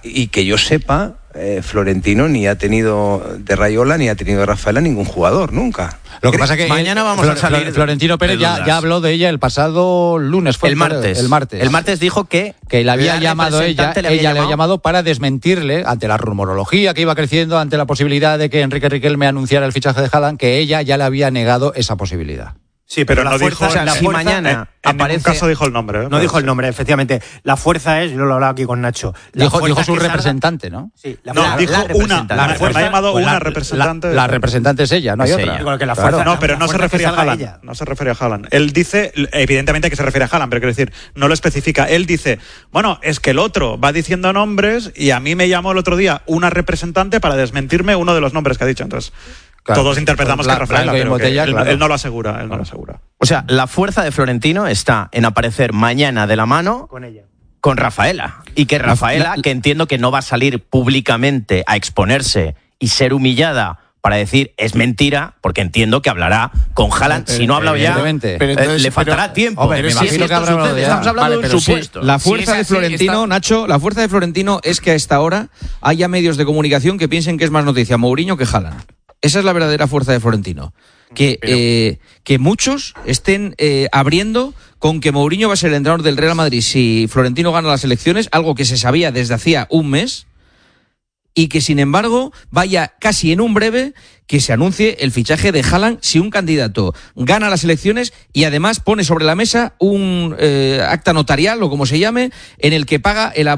y que yo sepa, Florentino ni ha tenido de Raiola ni ha tenido de Rafaela ningún jugador, nunca. Lo que pasa que mañana vamos a salir. Florentino Pérez ya habló de ella el pasado lunes. El martes. El martes dijo que le había llamado ella le había llamado para desmentirle ante la rumorología que iba creciendo, ante la posibilidad de que Enrique Riquelme anunciara el fichaje de Haaland, que ella ya le había negado esa posibilidad. Sí, pero no dijo. Si mañana en ningún caso dijo el nombre. No dijo el nombre, efectivamente. La fuerza es, yo lo he hablado aquí con Nacho. Dijo su representante, ¿no? Sí, dijo una. Me ha llamado una representante. La representante es ella, no hay otra. No, pero no se refería a Haaland. No se refería a Haaland. Él dice, evidentemente que se refiere a Haaland, pero quiero decir, no lo especifica. Él dice, bueno, es que el otro va diciendo nombres y a mí me llamó el otro día una representante para desmentirme uno de los nombres que ha dicho. Entonces, claro, todos interpretamos que Rafaela, pero él no lo asegura. O sea, la fuerza de Florentino está en aparecer mañana de la mano con ella, con Rafaela. Y que Rafaela, que entiendo que no va a salir públicamente a exponerse y ser humillada para decir es mentira, porque entiendo que hablará con Haaland. Si no ha hablado ya, le faltará tiempo. Hombre, me imagino que habrá hablado ya. Estamos hablando de un supuesto. La fuerza de Florentino, Nacho, la fuerza de Florentino es que a esta hora haya medios de comunicación que piensen que es más noticia Mourinho que Haaland. Esa es la verdadera fuerza de Florentino. Que muchos estén abriendo con que Mourinho va a ser el entrenador del Real Madrid si Florentino gana las elecciones, algo que se sabía desde hacía un mes, y que sin embargo vaya casi en un breve que se anuncie el fichaje de Haaland si un candidato gana las elecciones y además pone sobre la mesa un acta notarial o como se llame, en el que paga la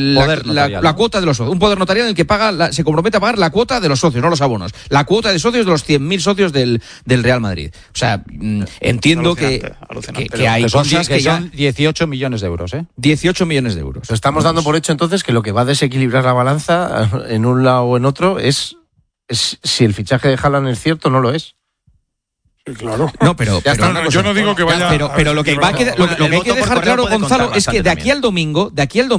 cuota de los socios, un poder notarial en el que se compromete a pagar la cuota de los socios, no los abonos, la cuota de socios de los 100.000 socios del Real Madrid. O sea, entiendo que hay cosas que son 18 millones de euros, 18 millones de euros. Estamos dando por hecho entonces que lo que va a desequilibrar la balanza en un lado o en otro es si el fichaje de Haaland es cierto o no lo es. Sí, claro. No, pero yo no digo que vaya. Pero lo que hay que dejar claro, Gonzalo, es que de aquí al domingo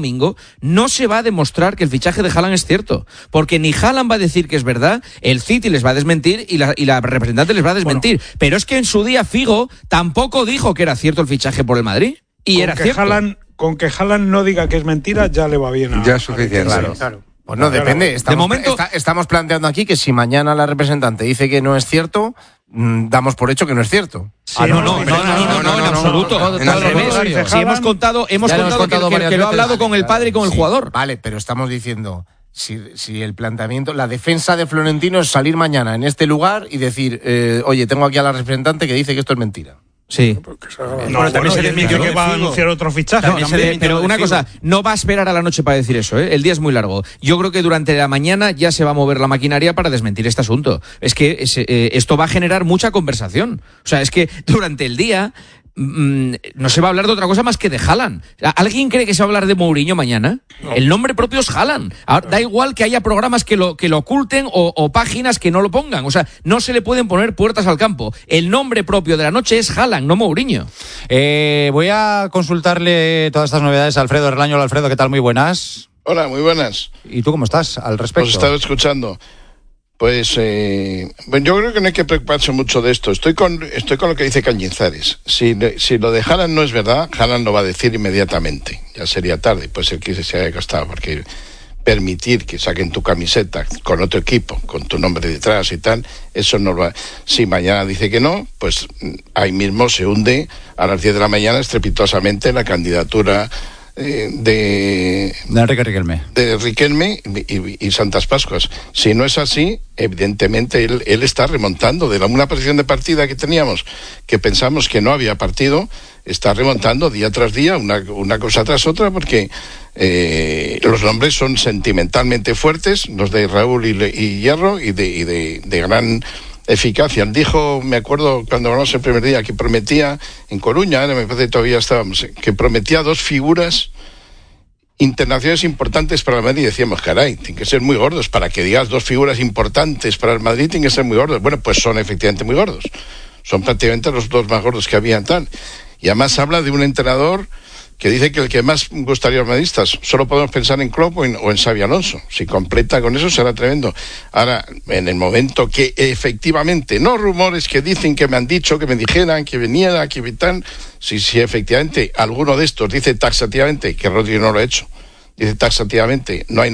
no se va a demostrar que el fichaje de Haaland es cierto, porque ni Haaland va a decir que es verdad, el City les va a desmentir y la representante les va a desmentir. Bueno, pero es que en su día Figo tampoco dijo que era cierto el fichaje por el Madrid y era cierto. Con que Haaland no diga que es mentira ya le va bien. Ya es suficiente. Claro. Pues no, depende. Estamos planteando aquí que si mañana la representante dice que no es cierto, damos por hecho que no es cierto. Sí, no, en absoluto. Si hemos contado que lo ha hablado con el padre y con el jugador. Vale, pero estamos diciendo, si el planteamiento, la defensa de Florentino es salir mañana en este lugar y decir, oye, tengo aquí a la representante que dice que esto es mentira. Sí. También se desmintió que va a anunciar otro fichaje. Pero una cosa, no va a esperar a la noche para decir eso, El día es muy largo. Yo creo que durante la mañana ya se va a mover la maquinaria para desmentir este asunto. Es que esto va a generar mucha conversación. O sea, es que durante el día no se va a hablar de otra cosa más que de Haaland. ¿Alguien cree que se va a hablar de Mourinho mañana? No. El nombre propio es Haaland. Ahora, da igual que haya programas que lo oculten o páginas que no lo pongan. O sea, no se le pueden poner puertas al campo. El nombre propio de la noche es Haaland, no Mourinho. Voy a consultarle todas estas novedades a Alfredo Erlaño. Hola, Alfredo, ¿qué tal? Muy buenas. Hola, muy buenas. ¿Y tú cómo estás al respecto? Os estaba escuchando. Pues bueno, yo creo que no hay que preocuparse mucho de esto. Estoy con lo que dice Cañizares. Si lo de Haaland no es verdad, Haaland lo va a decir inmediatamente. Ya sería tarde, puede ser que se haya gastado, porque permitir que saquen tu camiseta con otro equipo, con tu nombre detrás y tal, eso no va. Si mañana dice que no, pues ahí mismo se hunde a las 10 de la mañana estrepitosamente la candidatura de Enrique Riquelme. De Riquelme y Santas Pascuas. Si no es así, evidentemente él está remontando de una posición de partida que teníamos, que pensamos que no había partido, está remontando día tras día, una cosa tras otra, porque los nombres son sentimentalmente fuertes, los de Raúl y Hierro, y de gran eficacia. Dijo, me acuerdo cuando hablamos el primer día, que prometía en Coruña, me parece que todavía estábamos, que prometía 2 figuras internacionales importantes para el Madrid. Y decíamos, caray, tienen que ser muy gordos para que digas 2 figuras importantes para el Madrid, tienen que ser muy gordos. Bueno, pues son efectivamente muy gordos. Son prácticamente los 2 más gordos que había tal. Y además habla de un entrenador que dice que el que más gustaría a los madridistas, solo podemos pensar en Klopp o en Xabi Alonso. Si completa con eso será tremendo. Ahora, en el momento que efectivamente, no rumores que dicen, que me han dicho, que me dijeran, que viniera, que tal, si efectivamente alguno de estos dice taxativamente, que Rodri no lo ha hecho, dice taxativamente, no hay